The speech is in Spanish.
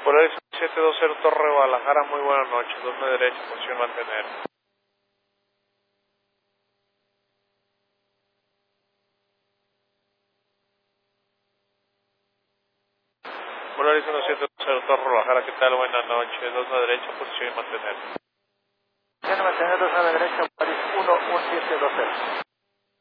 Polaris 720 Torre Guadalajara, muy buenas noches, 2 de derecha, posición mantener. Polaris 1720 Torre Guadalajara, ¿qué tal? Buenas noches, 2 de derecha, posición mantener. Posición mantener 2 a la derecha, Polaris 11720.